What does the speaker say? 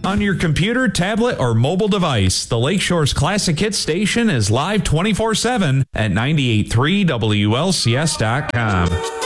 On your computer, tablet, or mobile device, the Lakeshore's Classic Hits station is live 24/7 at 98.3 WLCS.com.